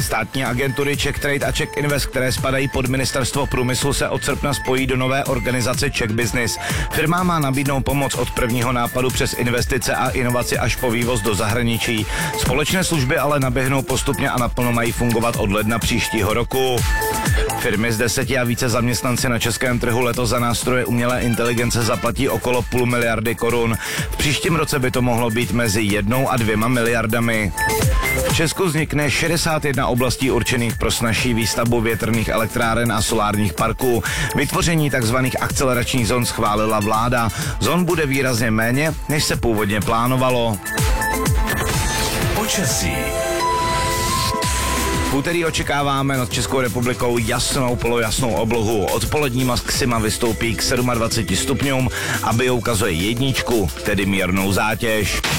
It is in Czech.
Státní agentury Czech Trade a Czech Invest, které spadají pod ministerstvo průmyslu, se od srpna spojí do nové organizace Czech Business. Firma má nabídnout pomoc od prvního nápadu přes investice a inovaci až po vývoz do zahraničí. Společné služby ale naběhnou postupně a naplno mají fungovat od ledna příštího roku. Firmy s 10 a více zaměstnanci na českém trhu letos za nástroje umělé inteligence zaplatí okolo 0,5 miliardy korun. V příštím roce by to mohlo být mezi 1 a 2 miliardami. V Česku vznikne 61 oblastí určených pro snazší výstavbu větrných elektráren a solárních parků. Vytvoření tzv. Akceleračních zón schválila vláda. Zón bude výrazně méně, než se původně plánovalo. Počasí. V úterý očekáváme nad Českou republikou jasnou, polojasnou oblohu. Odpolední maxima vystoupí k 27 stupňům a bio ukazuje 1, tedy mírnou zátěž.